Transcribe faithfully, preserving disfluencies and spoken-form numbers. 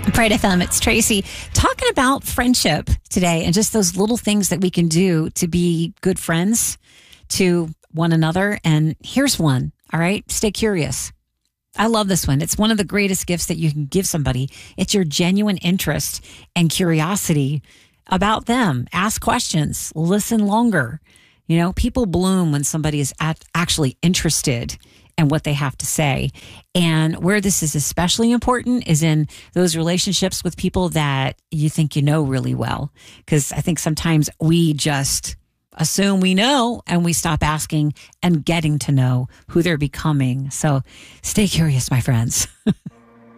Pride F M, it's Tracy talking about friendship today and just those little things that we can do to be good friends to one another. And here's one. All right. Stay curious. I love this one. It's one of the greatest gifts that you can give somebody. It's your genuine interest and curiosity about them. Ask questions, listen longer. You know, people bloom when somebody is at actually interested in what they have to say. And where this is especially important is in those relationships with people that you think you know really well. Because I think sometimes we just assume we know and we stop asking and getting to know who they're becoming. So stay curious, my friends.